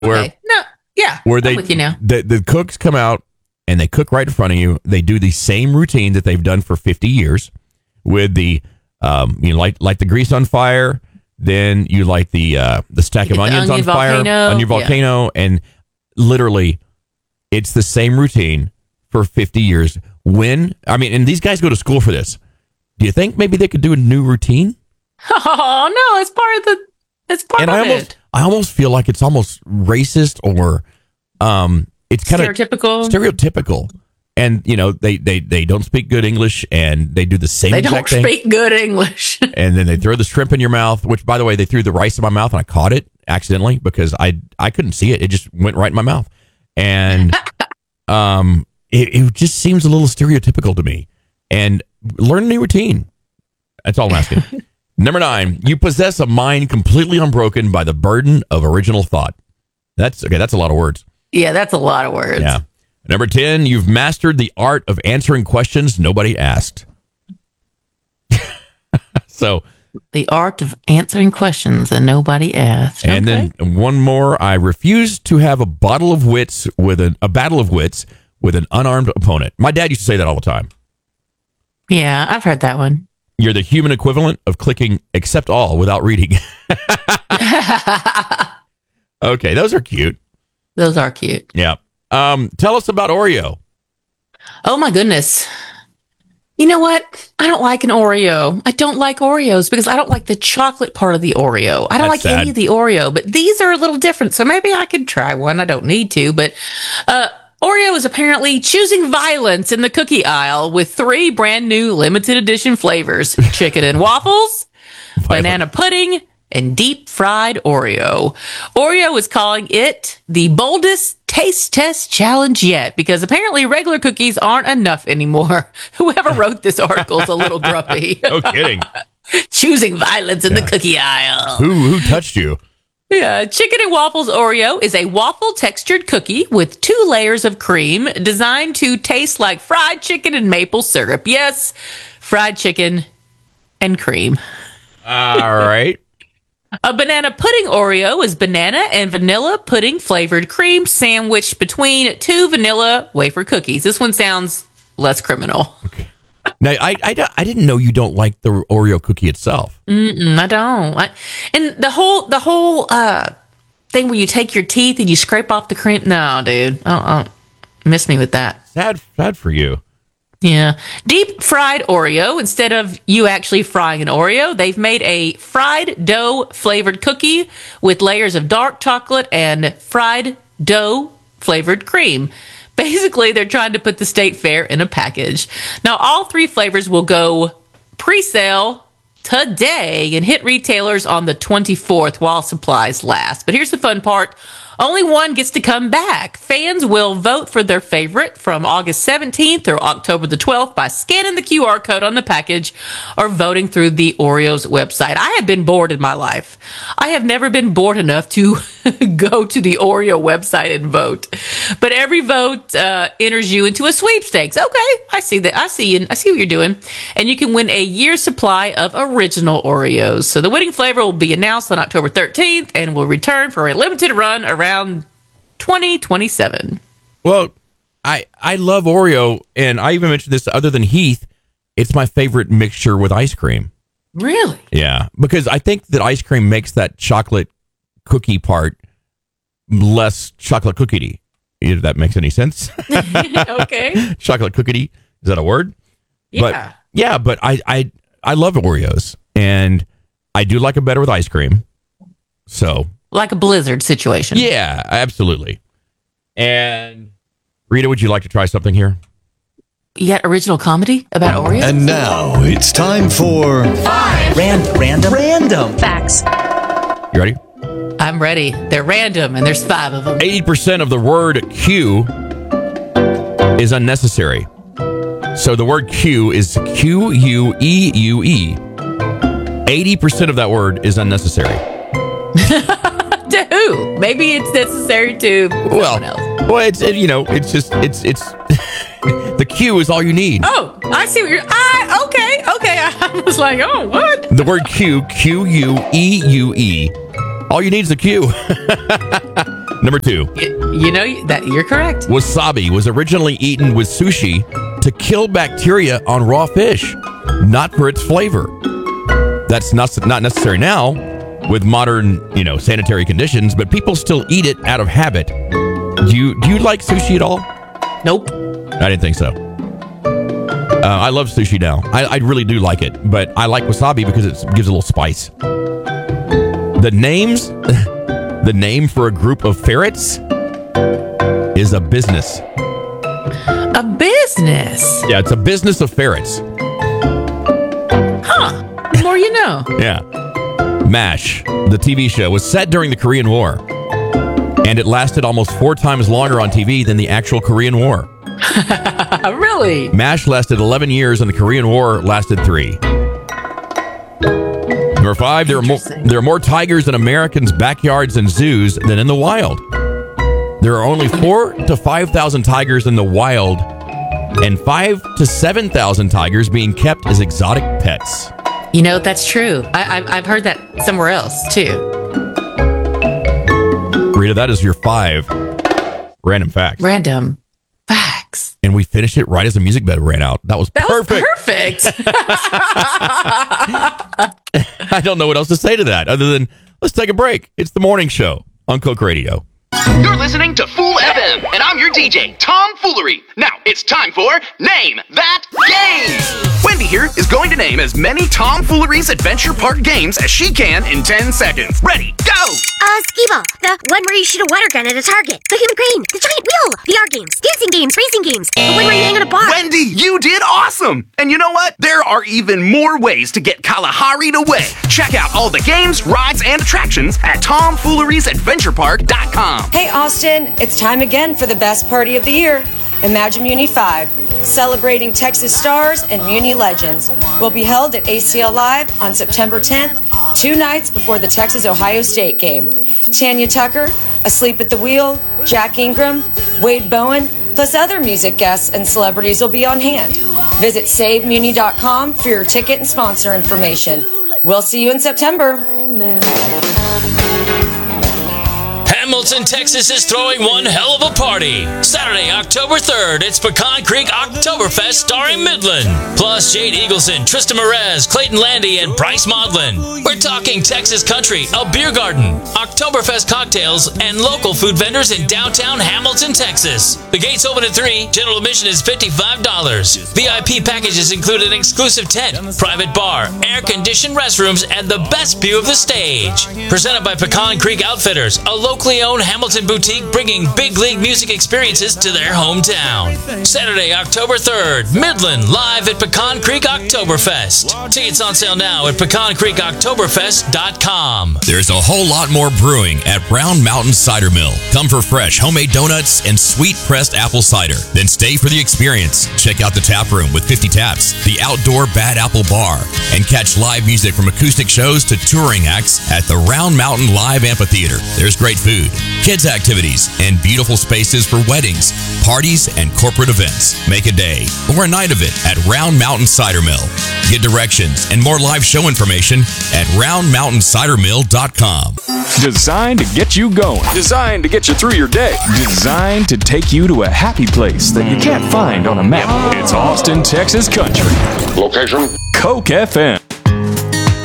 Okay. No, yeah. Where I'm with you now. The cooks come out and they cook right in front of you. They do the same routine that they've done for 50 years with the, light the grease on fire. Then you light the stack of onions on fire, onion volcano, and literally it's the same routine for 50 years. And these guys go to school for this. Do you think maybe they could do a new routine? Oh no, it's part of it. I almost feel like it's almost racist or it's kind of stereotypical. And they don't speak good English, and they do the same. They don't speak good English. And then they throw the shrimp in your mouth. Which, by the way, they threw the rice in my mouth, and I caught it accidentally because I couldn't see it. It just went right in my mouth, and it just seems a little stereotypical to me. And learn a new routine. That's all I'm asking. Number 9, you possess a mind completely unbroken by the burden of original thought. That's a lot of words. Yeah, that's a lot of words. Yeah. Number 10, you've mastered the art of answering questions nobody asked. So, the art of answering questions that nobody asked. And then one more, I refuse to have a battle of wits with an unarmed opponent. My dad used to say that all the time. Yeah, I've heard that one. You're the human equivalent of clicking accept all without reading. Okay, those are cute. Those are cute. Yeah. Tell us about Oreo. Oh my goodness. You know what? I don't like an Oreo. I don't like Oreos because I don't like the chocolate part of the Oreo. I don't like any of the Oreo, but these are a little different. So maybe I could try one. I don't need to, but Oreo is apparently choosing violence in the cookie aisle with 3 brand new limited edition flavors: chicken and waffles, banana pudding, and deep fried Oreo. Oreo is calling it the boldest taste test challenge yet because apparently regular cookies aren't enough anymore. Whoever wrote this article is a little grumpy. No kidding. Choosing violence in the cookie aisle. Who touched you? Yeah, Chicken and Waffles Oreo is a waffle textured cookie with 2 layers of cream designed to taste like fried chicken and maple syrup. Yes, fried chicken and cream. All right. A banana pudding Oreo is banana and vanilla pudding flavored cream sandwiched between 2 vanilla wafer cookies. This one sounds less criminal. Okay. Now, I didn't know you don't like the Oreo cookie itself. I don't. And the whole thing where you take your teeth and you scrape off the cream. No, dude. Miss me with that. Sad for you. Yeah. Deep fried Oreo. Instead of you actually frying an Oreo, they've made a fried dough flavored cookie with layers of dark chocolate and fried dough flavored cream. Basically, they're trying to put the state fair in a package. Now, all 3 flavors will go pre-sale today and hit retailers on the 24th while supplies last. But here's the fun part. Only one gets to come back. Fans will vote for their favorite from August 17th or October the 12th by scanning the QR code on the package or voting through the Oreos website. I have been bored in my life. I have never been bored enough to go to the Oreo website and vote. But every vote enters you into a sweepstakes. Okay, I see that. I see what you're doing. And you can win a year's supply of original Oreos. So the winning flavor will be announced on October 13th and will return for a limited run around 2027. Well, I love Oreo, and I even mentioned this other than Heath. It's my favorite mixture with ice cream. Really? Yeah, because I think that ice cream makes that chocolate cookie part less chocolate cookie-y. If that makes any sense. Okay. Chocolate cookie-y. Is that a word? Yeah. But I love Oreos, and I do like it better with ice cream. So... like a Blizzard situation. Yeah, absolutely. And Rita, would you like to try something here? You got original comedy about Oreos? And now it's time for 5 random facts. You ready? I'm ready. They're random, and there's 5 of them. 80% of the word Q is unnecessary. So the word Q is Q-U-E-U-E. 80% of that word is unnecessary. To who? Maybe it's necessary to someone else. Well, it's the Q is all you need. Oh, I see what you're. Okay. I was like, oh, what? The word Q, Q-U-E-U-E. All you need is a Q. Number 2. You know that you're correct. Wasabi was originally eaten with sushi to kill bacteria on raw fish, not for its flavor. That's not necessary now with modern, sanitary conditions, but people still eat it out of habit. Do you like sushi at all? Nope. I didn't think so. I love sushi now. I really do like it, but I like wasabi because it gives a little spice. The name for a group of ferrets is a business. A business? Yeah, it's a business of ferrets. Huh. The more you know. Yeah. MASH, the TV show, was set during the Korean War, and it lasted almost 4 times longer on TV than the actual Korean War. Really? MASH lasted 11 years, and the Korean War lasted 3. Number 5, there are more tigers in Americans' backyards and zoos than in the wild. There are only 4,000 to 5,000 tigers in the wild, and 5,000 to 7,000 tigers being kept as exotic pets. That's true. I've heard that somewhere else, too. Rita, that is your 5 random facts. Random facts. And we finished it right as the music bed ran out. That was perfect. I don't know what else to say to that other than let's take a break. It's the morning show on Coke Radio. You're listening to Fool FM, and I'm your DJ, Tom Foolery. Now, it's time for Name That Game! Wendy here is going to name as many Tom Foolery's Adventure Park games as she can in 10 seconds. Ready, go! Skee-Ball, the one where you shoot a water gun at a target, the human crane, the giant wheel, VR games, dancing games, racing games, the one where you hang on a bar. Wendy, you did awesome! And you know what? There are even more ways to get Kalahari'd away. Check out all the games, rides, and attractions at TomFoolery'sAdventurePark.com. Hey Austin, it's time again for the best party of the year, Imagine Muni 5, celebrating Texas stars and Muni legends. Will be held at ACL Live on September 10th, 2 nights before the Texas-Ohio State game. Tanya Tucker, Asleep at the Wheel, Jack Ingram, Wade Bowen, plus other music guests and celebrities will be on hand. Visit SaveMuni.com for your ticket and sponsor information. We'll see you in September. Hamilton, Texas is throwing one hell of a party. Saturday, October 3rd, it's Pecan Creek Oktoberfest starring Midland. Plus Jade Eagleson, Tristan Merez, Clayton Landy, and Bryce Maudlin. We're talking Texas country, a beer garden, Oktoberfest cocktails, and local food vendors in downtown Hamilton, Texas. The gates open at 3. General admission is $55. VIP packages include an exclusive tent, private bar, air-conditioned restrooms, and the best view of the stage. Presented by Pecan Creek Outfitters, a locally owned Hamilton boutique bringing big league music experiences to their hometown. Saturday, October 3rd, Midland live at Pecan Creek Oktoberfest. Tickets on sale now at pecancreekoktoberfest.com. There's a whole lot more brewing at Brown Mountain Cider Mill. Come for fresh homemade donuts and sweet pressed apple cider. Then stay for the experience. Check out the tap room with 50 taps, the outdoor Bad Apple Bar, and catch live music from acoustic shows to touring acts at the Round Mountain Live Amphitheater. There's great food, kids activities, and beautiful spaces for weddings, parties, and corporate events. Make a day or a night of it at Round Mountain Cider Mill. Get directions and more live show information at roundmountaincidermill.com. Designed to get you going. Designed to get you through your day. Designed to take you to a happy place that you can't find on a map. It's Austin, Texas country. Location? Coke FM.